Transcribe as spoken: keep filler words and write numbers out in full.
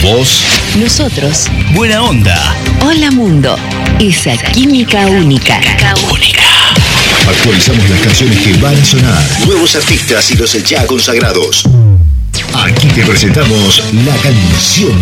Vos. Nosotros. Buena onda. Hola mundo. Esa química única. Única. Actualizamos las canciones que van a sonar, nuevos artistas y los ya consagrados. Aquí te presentamos la canción